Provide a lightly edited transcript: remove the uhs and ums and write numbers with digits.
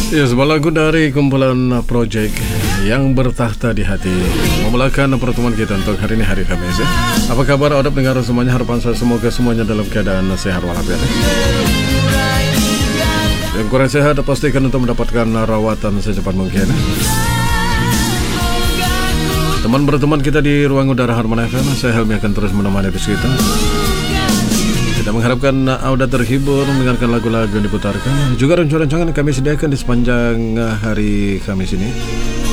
Ya, sebuah lagu dari kumpulan projek yang bertakhta di hati memulakan pertemuan kita untuk hari ini, hari Khamis. Apa kabar Odap dengar semuanya? Harapan saya semoga semuanya dalam keadaan sehat walafiat. Yang kurang sehat pastikan untuk mendapatkan rawatan secepat mungkin. Teman berteman kita di ruang udara Harmony FM, saya Helmi akan terus menemani di situ. Kita mengharapkan Anda terhibur mendengarkan lagu-lagu yang diputarkan. Juga rancangan kami sediakan di sepanjang hari Kamis ini.